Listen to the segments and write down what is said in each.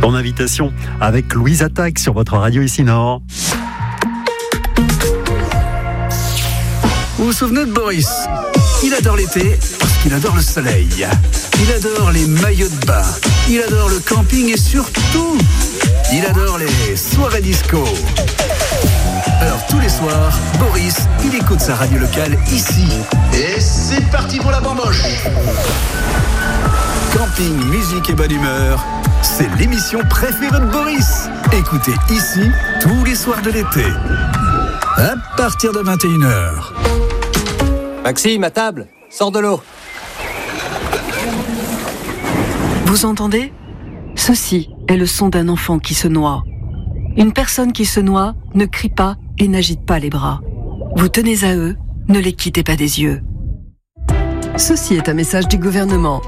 Ton invitation avec Louise Attaque sur votre radio ici Nord. Vous vous souvenez de Boris ? Il adore l'été parce qu'il adore le soleil. Il adore les maillots de bain. Il adore le camping et surtout, il adore les soirées disco. Alors tous les soirs, Boris, il écoute sa radio locale ici. Et c'est parti pour la bamboche. Camping, musique et bonne humeur, c'est l'émission préférée de Boris. Écoutez ici tous les soirs de l'été. À partir de 21h. Maxime, à table, sors de l'eau. Vous entendez ? Ceci est le son d'un enfant qui se noie. Une personne qui se noie ne crie pas et n'agite pas les bras. Vous tenez à eux, ne les quittez pas des yeux. Ceci est un message du gouvernement.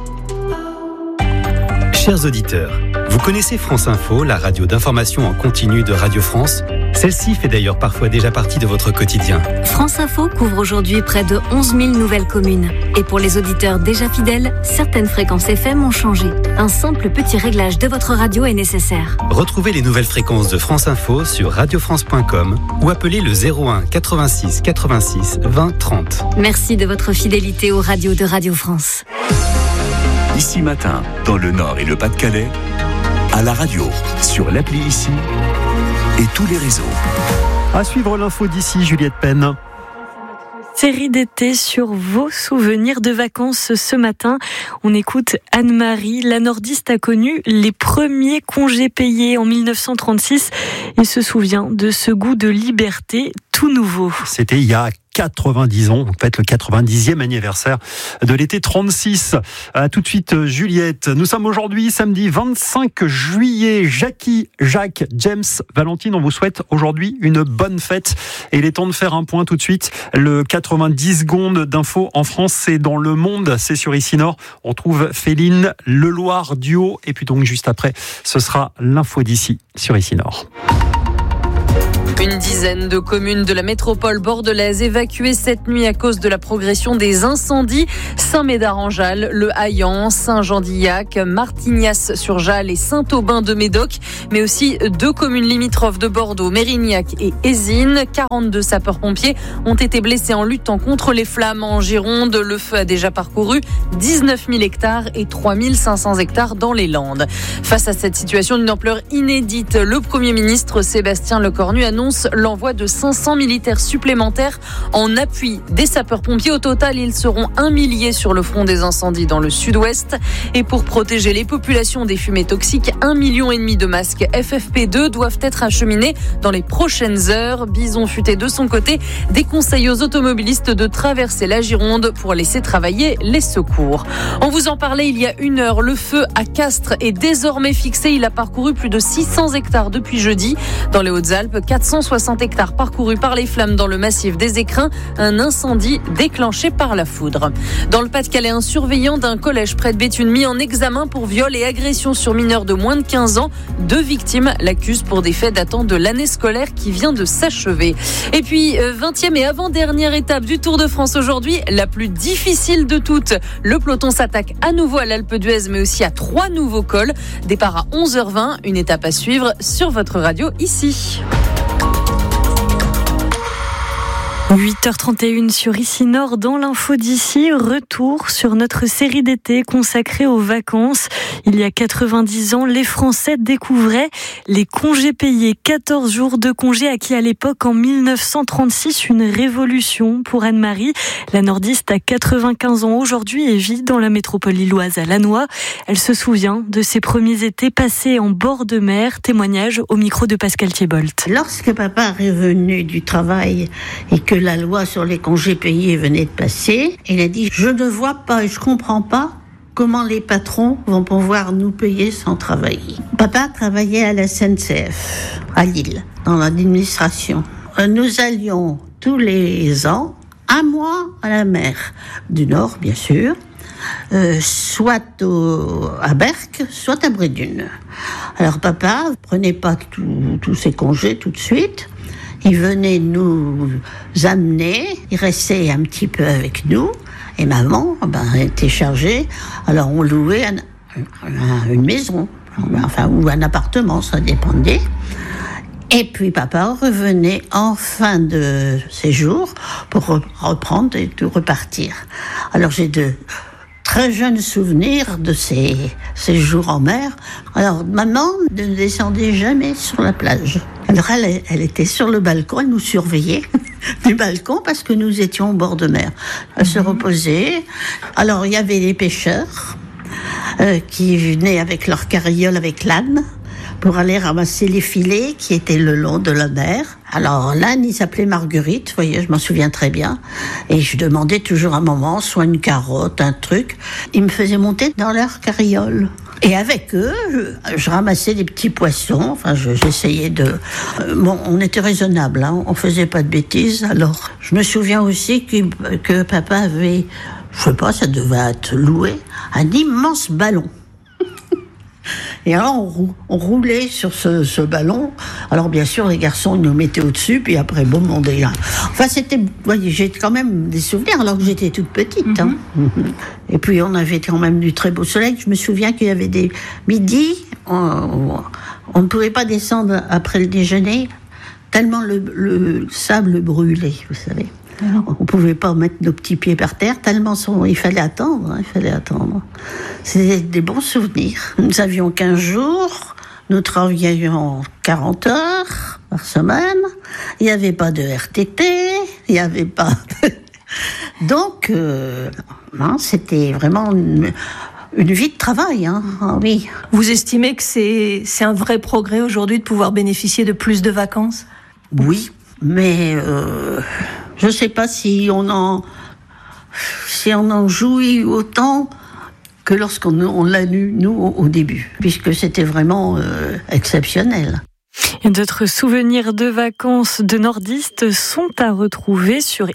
Chers auditeurs, vous connaissez France Info, la radio d'information en continu de Radio France ? Celle-ci fait d'ailleurs parfois déjà partie de votre quotidien. France Info couvre aujourd'hui près de 11 000 nouvelles communes. Et pour les auditeurs déjà fidèles, certaines fréquences FM ont changé. Un simple petit réglage de votre radio est nécessaire. Retrouvez les nouvelles fréquences de France Info sur radiofrance.com ou appelez le 01 86 86 20 30. Merci de votre fidélité aux radios de Radio France. Ici Matin, dans le Nord et le Pas-de-Calais, à la radio, sur l'appli Ici et tous les réseaux. À suivre l'info d'ici, Juliette Penn. Série d'été sur vos souvenirs de vacances ce matin. On écoute Anne-Marie. La nordiste a connu les premiers congés payés en 1936 et se souvient de ce goût de liberté tout nouveau. C'était il y a 90 ans, en fait le 90e anniversaire de l'été 36. Tout de suite Juliette. Nous sommes aujourd'hui samedi 25 juillet. Jackie, Jacques, James, Valentine, on vous souhaite aujourd'hui une bonne fête. Et il est temps de faire un point tout de suite. Le 90 secondes d'infos en France et dans le monde, c'est sur Ici Nord. On trouve Féline, Le Loir Duo. Et puis donc juste après, ce sera l'info d'ici sur Ici Nord. Une dizaine de communes de la métropole bordelaise évacuées cette nuit à cause de la progression des incendies. Saint-Médard-en-Jalles, Le Haillan, Saint-Jean-d'Illac, Martignas-sur-Jalles et Saint-Aubin-de-Médoc, mais aussi 2 communes limitrophes de Bordeaux, Mérignac et Ézines. 42 sapeurs-pompiers ont été blessés en luttant contre les flammes en Gironde. Le feu a déjà parcouru 19 000 hectares et 3 500 hectares dans les Landes. Face à cette situation d'une ampleur inédite, le Premier ministre Sébastien Lecornu annonce l'envoi de 500 militaires supplémentaires en appui des sapeurs-pompiers. Au total, ils seront 1 millier sur le front des incendies dans le sud-ouest. Et pour protéger les populations des fumées toxiques, 1,5 million de masques FFP2 doivent être acheminés dans les prochaines heures. Bison Futé, de son côté, déconseille aux automobilistes de traverser la Gironde pour laisser travailler les secours. On vous en parlait il y a 1 heure. Le feu à Castres est désormais fixé. Il a parcouru plus de 600 hectares depuis jeudi. Dans les Hautes-Alpes, 460 hectares parcourus par les flammes dans le massif des Écrins, un incendie déclenché par la foudre. Dans le Pas-de-Calais, un surveillant d'un collège près de Béthune mis en examen pour viol et agression sur mineurs de moins de 15 ans. 2 victimes l'accusent pour des faits datant de l'année scolaire qui vient de s'achever. Et puis, 20e et avant-dernière étape du Tour de France aujourd'hui, la plus difficile de toutes. Le peloton s'attaque à nouveau à l'Alpe d'Huez, mais aussi à 3 nouveaux cols. Départ à 11h20, une étape à suivre sur votre radio ici. 8h31 sur Ici Nord dans l'info d'ici. Retour sur notre série d'été consacrée aux vacances. Il y a 90 ans, les Français découvraient les congés payés. 14 jours de congés acquis à l'époque en 1936. Une révolution pour Anne-Marie. La nordiste a 95 ans aujourd'hui et vit dans la métropole lilloise à Lannoy. Elle se souvient de ses premiers étés passés en bord de mer. Témoignage au micro de Pascal Thiebolt. Lorsque papa est revenu du travail et que la loi sur les congés payés venait de passer, il a dit « Je ne vois pas et je comprends pas comment les patrons vont pouvoir nous payer sans travailler ». Papa travaillait à la SNCF, à Lille, dans l'administration. Nous allions tous les ans, 1 mois à la mer du Nord, bien sûr, soit à Berck, soit à Brédune. Alors papa prenait pas tous ses congés tout de suite. Il venait nous amener, il restait un petit peu avec nous, et maman était chargée. Alors on louait une maison enfin, ou un appartement, ça dépendait. Et puis papa revenait en fin de séjour pour reprendre et de repartir. Alors j'ai de très jeunes souvenirs de ces jours en mer. Alors maman ne descendait jamais sur la plage. Alors elle était sur le balcon, elle nous surveillait du balcon parce que nous étions au bord de mer. Elle se reposait. Alors il y avait les pêcheurs qui venaient avec leur carriole avec l'âne pour aller ramasser les filets qui étaient le long de la mer. Alors l'âne, il s'appelait Marguerite, vous voyez, je m'en souviens très bien. Et je demandais toujours à maman, soit une carotte, un truc. Ils me faisaient monter dans leur carriole. Et avec eux, je ramassais des petits poissons. Enfin, j'essayais de... Bon, on était raisonnable, hein, on faisait pas de bêtises. Alors, je me souviens aussi que papa avait, je sais pas, ça devait être loué, un immense ballon. Et alors, on roulait sur ce ballon. Alors, bien sûr, les garçons nous mettaient au-dessus, puis après, bon, on est là. Enfin, c'était... Vous voyez, j'ai quand même des souvenirs, alors que j'étais toute petite. Hein. Et puis, on avait quand même du très beau soleil. Je me souviens qu'il y avait des midis, on ne pouvait pas descendre après le déjeuner, tellement le sable brûlait, vous savez. On ne pouvait pas mettre nos petits pieds par terre, tellement il fallait attendre. C'était des bons souvenirs. Nous avions 15 jours, nous travaillions 40 heures par semaine, il n'y avait pas de RTT, il n'y avait pas... Donc, non, c'était vraiment une vie de travail, hein. Ah, oui. Vous estimez que c'est un vrai progrès aujourd'hui de pouvoir bénéficier de plus de vacances ? Oui, mais... je ne sais pas si on en jouit autant que lorsqu'on l'a eu, nous, au début, puisque c'était vraiment exceptionnel. Et d'autres souvenirs de vacances de nordistes sont à retrouver sur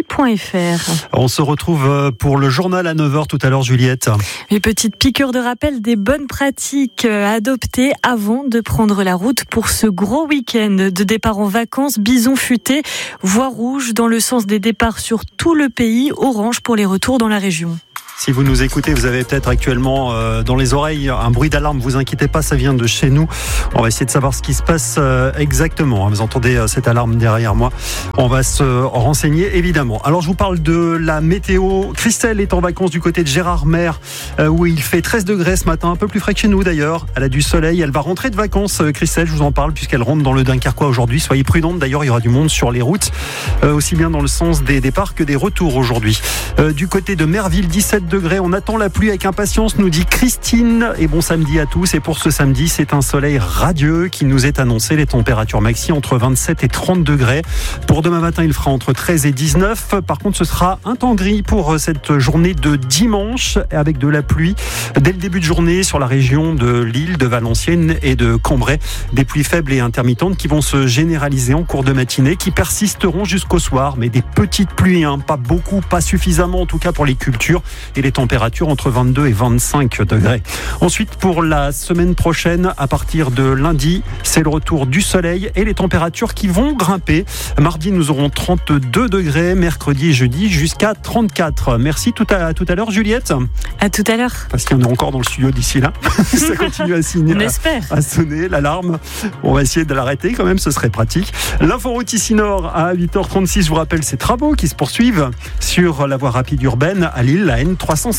ici.fr. On se retrouve pour le journal à 9h tout à l'heure, Juliette. Une petite piqûre de rappel des bonnes pratiques adoptées avant de prendre la route pour ce gros week-end de départ en vacances. Bison futé, voie rouge dans le sens des départs sur tout le pays, orange pour les retours dans la région. Si vous nous écoutez, vous avez peut-être actuellement dans les oreilles un bruit d'alarme. Vous inquiétez pas, ça vient de chez nous. On va essayer de savoir ce qui se passe exactement. Vous entendez cette alarme derrière moi. On va se renseigner évidemment. Alors je vous parle de la météo. Christelle est en vacances du côté de Gérardmer où il fait 13 degrés ce matin, un peu plus frais que chez nous d'ailleurs. Elle a du soleil. Elle va rentrer de vacances, Christelle. Je vous en parle puisqu'elle rentre dans le Dunkerquois aujourd'hui. Soyez prudente. D'ailleurs, il y aura du monde sur les routes, aussi bien dans le sens des départs que des retours aujourd'hui. Du côté de Merville, 17 degrés. On attend la pluie avec impatience, nous dit Christine. Et bon samedi à tous. Et pour ce samedi, c'est un soleil radieux qui nous est annoncé. Les températures maxi entre 27 et 30 degrés. Pour demain matin, il fera entre 13 et 19. Par contre, ce sera un temps gris pour cette journée de dimanche avec de la pluie dès le début de journée sur la région de Lille, de Valenciennes et de Cambrai. Des pluies faibles et intermittentes qui vont se généraliser en cours de matinée, qui persisteront jusqu'au soir. Mais des petites pluies, pas beaucoup, pas suffisamment en tout cas pour les cultures. Et les températures entre 22 et 25 degrés. Ensuite, pour la semaine prochaine, à partir de lundi, c'est le retour du soleil et les températures qui vont grimper. Mardi, nous aurons 32 degrés. Mercredi et jeudi, jusqu'à 34. Merci tout à l'heure, Juliette. À tout à l'heure. Parce qu'il y en a encore dans le studio d'ici là. Ça continue à signer. On espère. À sonner l'alarme. On va essayer de l'arrêter quand même, ce serait pratique. L'inforoute ici Nord à 8h36. Je vous rappelle ces travaux qui se poursuivent sur la voie rapide urbaine à Lille, la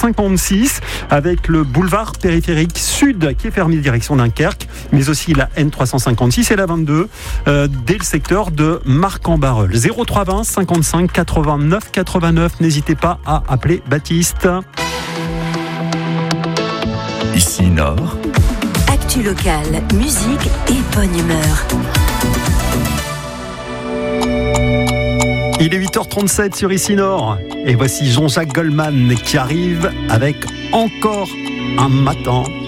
N356, avec le boulevard périphérique sud qui est fermé direction Dunkerque, mais aussi la N356 et la 22 dès le secteur de Marc-en-Barœul. 0320 55 89 89. N'hésitez pas à appeler Baptiste. Ici Nord. Actu locale, musique et bonne humeur. Il est 8h37 sur Ici Nord et voici Jean-Jacques Goldman qui arrive avec Encore un matin.